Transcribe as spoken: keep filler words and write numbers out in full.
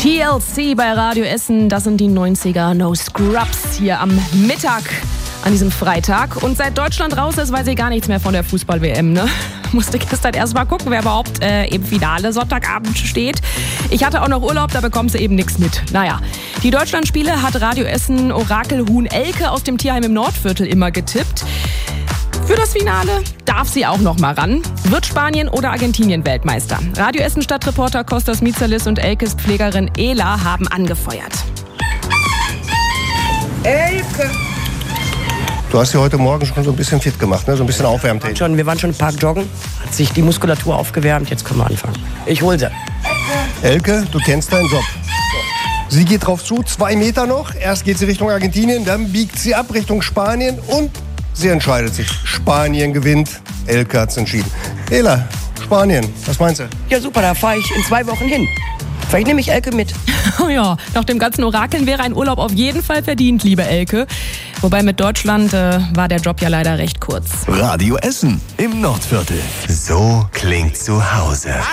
T L C bei Radio Essen, das sind die neunziger No Scrubs hier am Mittag an diesem Freitag. Und seit Deutschland raus ist, weiß ich gar nichts mehr von der Fußball-W M, ne? Musste gestern erst mal gucken, wer überhaupt äh, im Finale Sonntagabend steht. Ich hatte auch noch Urlaub, da bekommst du eben nichts mit. Naja, die Deutschlandspiele hat Radio Essen Orakelhuhn Elke aus dem Tierheim im Nordviertel immer getippt. Für das Finale darf sie auch noch mal ran. Wird Spanien oder Argentinien Weltmeister? Radio Essen Stadtreporter Kostas Mitsalis und Elkes Pflegerin Ela haben angefeuert. Elke! Du hast ja heute Morgen schon so ein bisschen fit gemacht, ne? So ein bisschen aufwärmt. Wir, schon, wir waren schon im Park joggen, hat sich die Muskulatur aufgewärmt, jetzt können wir anfangen. Ich hol sie. Elke, du kennst deinen Job. Sie geht drauf zu, zwei Meter noch. Erst geht sie Richtung Argentinien, dann biegt sie ab Richtung Spanien und sie entscheidet sich. Spanien gewinnt. Elke hat's entschieden. Ela, Spanien, was meinst du? Ja super, da fahre ich in zwei Wochen hin. Vielleicht nehme ich Elke mit. Oh ja, nach dem ganzen Orakeln wäre ein Urlaub auf jeden Fall verdient, liebe Elke. Wobei mit Deutschland äh, war der Job ja leider recht kurz. Radio Essen im Nordviertel. So klingt zu Hause.